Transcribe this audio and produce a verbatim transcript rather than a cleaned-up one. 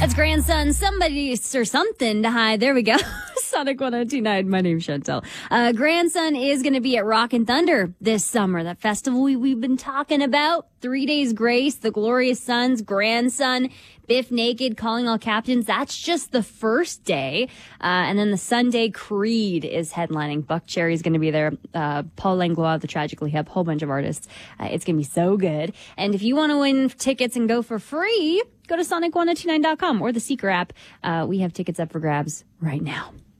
That's grandson, somebody or something to hide. There we go. Sonic one oh two point nine. My name's Chantel. Uh, grandson is going to be at Rockin' Thunder this summer. That festival we, we've been talking about. Three Days Grace, The Glorious Sons, Grandson, Biff Naked, Calling All Captains. That's just the first day. Uh, and then the Sunday, Creed is headlining. Buck Cherry's going to be there. Uh, Paul Langlois, the Tragically Hip, whole bunch of artists. Uh, it's going to be so good. And if you want to win tickets and go for free, go to sonic one oh two nine dot com or the Seeker app. Uh, we have tickets up for grabs right now.